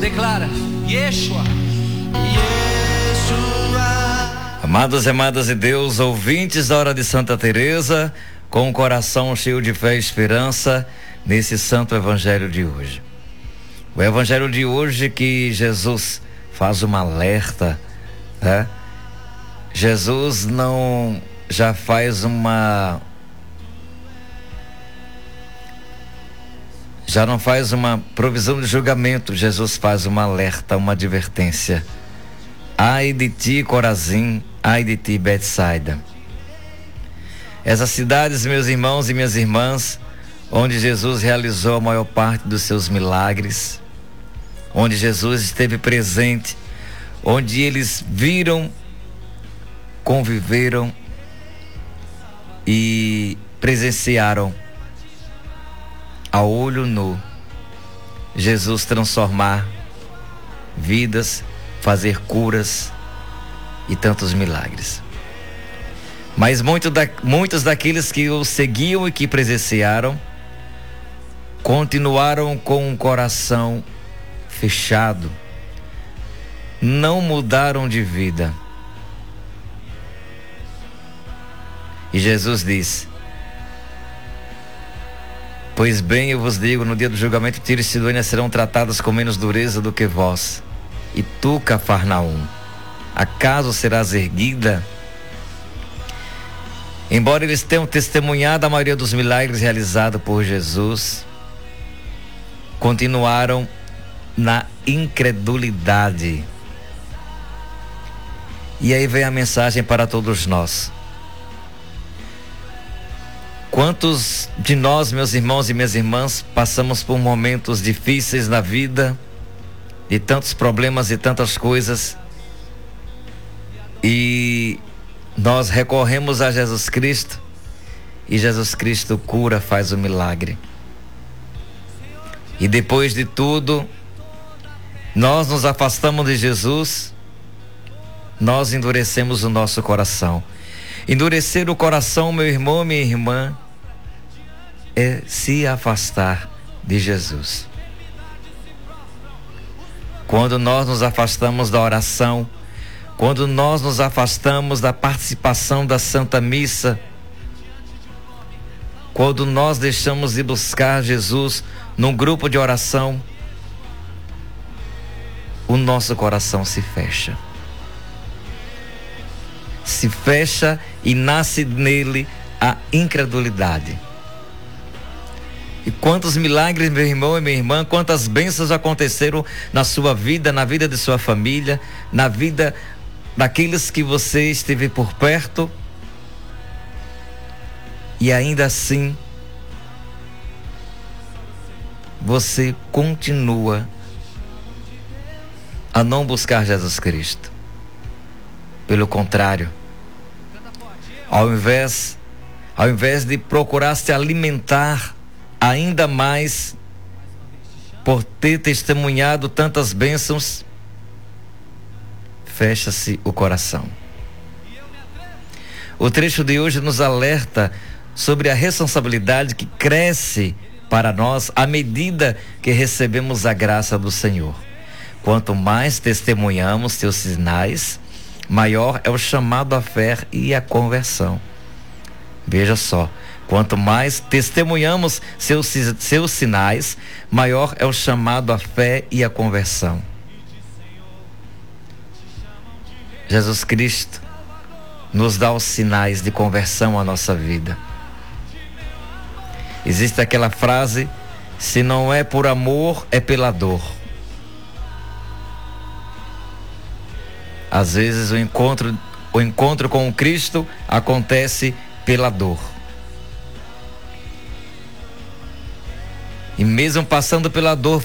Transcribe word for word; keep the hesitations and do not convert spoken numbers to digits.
Declara, Yeshua. Amados e amadas de Deus, ouvintes da Hora de Santa Teresa, com o coração cheio de fé e esperança nesse santo evangelho de hoje. O evangelho de hoje que Jesus faz uma alerta, né? Jesus não já faz uma já não faz uma provisão de julgamento. Jesus faz uma alerta, uma advertência. Ai de ti, Corazim, ai de ti, Betsaida. Essas cidades, meus irmãos e minhas irmãs, onde Jesus realizou a maior parte dos seus milagres, onde Jesus esteve presente, onde eles viram, conviveram e presenciaram a olho nu Jesus transformar vidas, fazer curas e tantos milagres. Mas muito da, muitos daqueles que o seguiam e que presenciaram continuaram com um coração fechado, não mudaram de vida. E Jesus disse: pois bem, eu vos digo, no dia do julgamento, Tiro e Sidônia serão tratadas com menos dureza do que vós. E tu, Cafarnaum, acaso serás erguida? Embora eles tenham testemunhado a maioria dos milagres realizados por Jesus, continuaram na incredulidade. E aí vem a mensagem para todos nós. Quantos de nós, meus irmãos e minhas irmãs, passamos por momentos difíceis na vida, de tantos problemas e tantas coisas, e nós recorremos a Jesus Cristo, e Jesus Cristo cura, faz o milagre. E depois de tudo, nós nos afastamos de Jesus, nós endurecemos o nosso coração. Endurecer o coração, meu irmão, minha irmã, é se afastar de Jesus. Quando nós nos afastamos da oração, quando nós nos afastamos da participação da Santa Missa, quando nós deixamos de buscar Jesus num grupo de oração, o nosso coração se fecha. Se fecha e nasce nele a incredulidade. E quantos milagres, meu irmão e minha irmã, quantas bênçãos aconteceram na sua vida, na vida de sua família, na vida daqueles que você esteve por perto, e ainda assim você continua a não buscar Jesus Cristo. Pelo contrário, ao invés, ao invés de procurar se alimentar ainda mais por ter testemunhado tantas bênçãos, fecha-se o coração. O trecho de hoje nos alerta sobre a responsabilidade que cresce para nós à medida que recebemos a graça do Senhor. Quanto mais testemunhamos seus sinais, maior é o chamado à fé e à conversão. Veja só, quanto mais testemunhamos seus, seus sinais, maior é o chamado à fé e à conversão. Jesus Cristo nos dá os sinais de conversão à nossa vida. Existe aquela frase: se não é por amor, é pela dor. Às vezes o encontro, o encontro com o Cristo acontece pela dor. E mesmo passando pela dor,